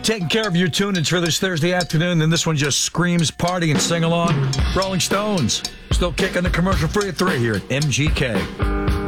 taking care of your tune-ins for this Thursday afternoon, and this one just screams party and sing along. Rolling Stones, still kicking the commercial free at 3 here at MGK.